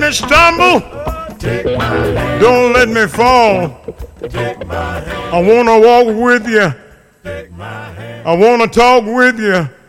me stumble. Don't let me fall. I want to walk with you. I want to talk with you.